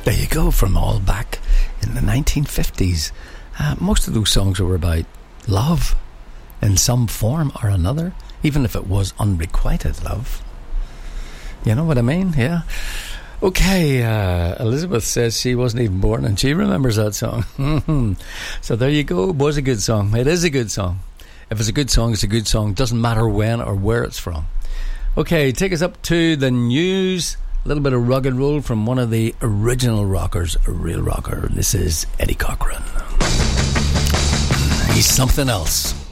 There you go, from all back in the 1950s. Most of those songs were about love in some form or another, even if it was unrequited love. You know what I mean? Yeah. Okay, Elizabeth says she wasn't even born and she remembers that song. So there you go. It was a good song. It is a good song. If it's a good song, it's a good song. Doesn't matter when or where it's from. Okay, take us up to the news. A little bit of rock and roll from one of the original rockers, a real rocker. This is Eddie Cochran. He's something else.